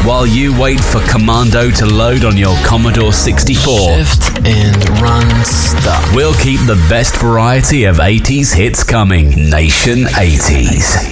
while you wait for Commando to load on your Commodore 64. Shift and run stop. We'll keep the best variety of 80s hits coming. Nation 80s.